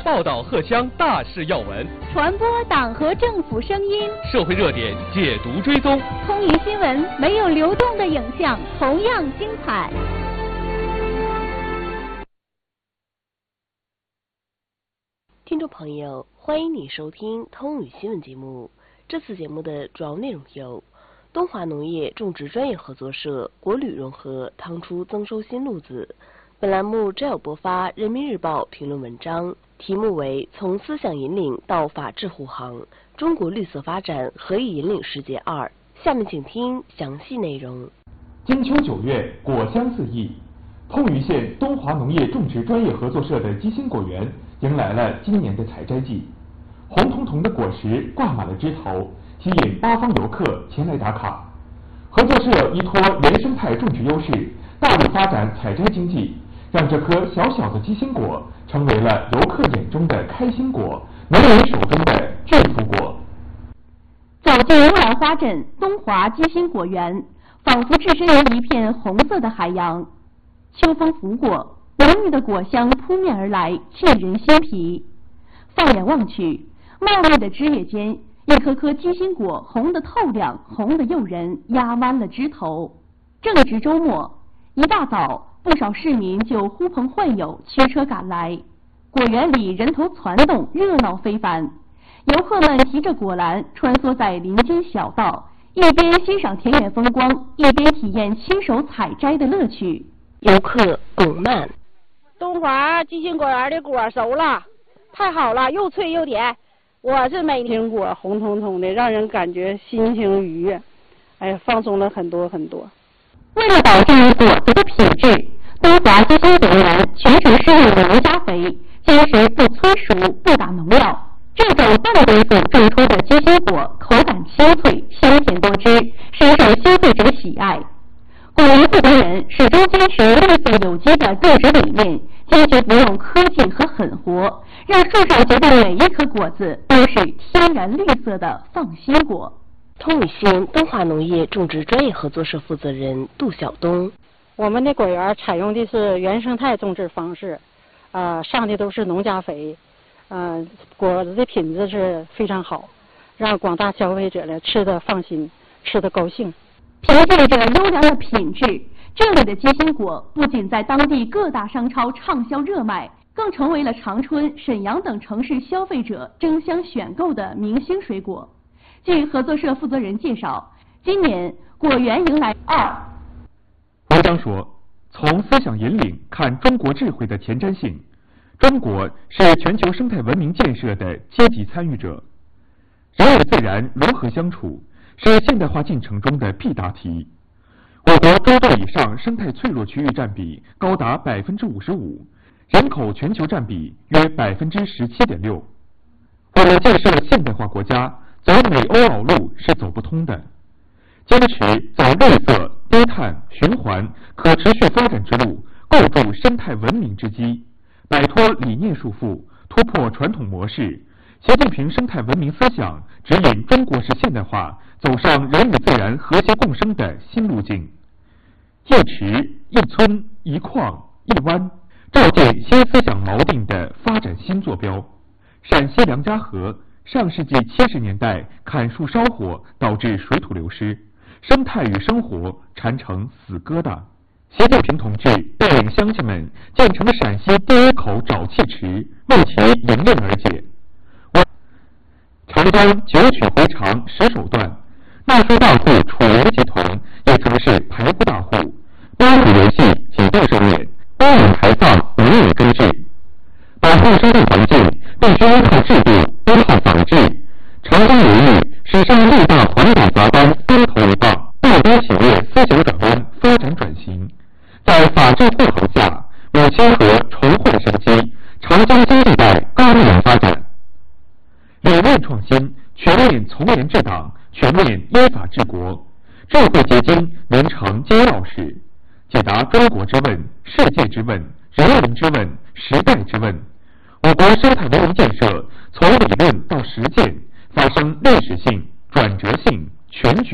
报道荷枪大事要闻， 传播党和政府声音， 社会热点解读追踪。 通语新闻没有流动的影像，同样精彩。 听众朋友，欢迎你收听通语新闻节目。这次节目的主要内容有：东华农业种植专业合作社国旅融合趟出增收新路子。本栏目摘有播发《人民日报》评论文章，题目为《从思想引领到法治护航：中国绿色发展何以引领世界2》。下面请听详细内容。 金秋9月，果香四溢，通榆县东华农业种植专业合作社的鸡心果园迎来了今年的采摘季，红彤彤的果实挂满了枝头，吸引八方游客前来打卡。合作社依托原生态种植优势，大力发展采摘经济，让这颗小小的鸡心果成为了游客眼中的开心果，农人手中的致富果。 走进乌兰花镇东华鸡心果园，仿佛置身于一片红色的海洋。秋风拂过，浓郁的果香扑面而来，沁人心脾。放眼望去，茂密的枝叶间，一颗颗鸡心果红得透亮，红得诱人，压弯了枝头。正值周末，一大早，不少市民就呼朋唤友驱车赶来。果园里人头攒动，热闹非凡。游客们提着果篮穿梭在林间小道，一边欣赏田园风光，一边体验亲手采摘的乐趣。 游客龚曼： 东华鸡心果园的果熟了，太好了，又脆又甜。我是每天果红彤彤的，让人感觉心情愉悦，放松了很多很多。 为了保证果子的品质，东华鸡心果园全程施用农家肥，坚持不催熟、不打农药。这种半规所种出的鸡心果口感清脆，香甜多汁，深受消费者喜爱。果园负责人始终坚持绿色有机的种植理念，坚决不用科技和狠活，让树上结的每一颗果子都是天然绿色的放心果。 通榆县东华农业种植专业合作社负责人杜晓东： 我们的果园采用的是原生态种植方式，上的都是农家肥，果子的品质是非常好，让广大消费者呢吃得放心，吃得高兴。 凭借着优良的品质，这里的鸡心果不仅在当地各大商超畅销热卖，更成为了长春、沈阳等城市消费者争相选购的明星水果。据合作社负责人介绍，今年果园迎来文章说，从思想引领看中国智慧的前瞻性，中国是全球生态文明建设的积极参与者。人与自然如何相处，是现代化进程中的必答题。我国中度以上生态脆弱区域占比高达55%，人口全球占比约17.6%。我们建设现代化国家，走美欧老路是走不通的。坚持走绿色、低碳、循环、可持续发展之路，构筑生态文明之基，摆脱理念束缚，突破传统模式。习近平生态文明思想指引中国式现代化走上人与自然和谐共生的新路径。一池、一村、一矿、一湾，照见新思想锚定的发展新坐标。陕西梁家河上世纪70年代砍树烧火导致水土流失，生态与生活缠成死疙瘩。习近平同志带领乡亲们建成陕西第一口沼气池，为其迎刃而解。长江九曲回肠10手段，纳税大户楚原集团也曾是排污大户，八股游戏几度上演，污染排放难以根治。保护生态环境必须依靠制度，依靠法治。长江流域史上6大环保砸缸3头1棒，大多企业思想转弯，发展转型。在法治护航下，母亲河重焕生机，长江经济带高能发展。理念创新，全面从严治党，全面依法治国。智慧结晶连成金钥匙，解答中国之问、世界之问、人文之问、时代之问。我国生态文明建设从理论到实践发生历史性、转折性、全局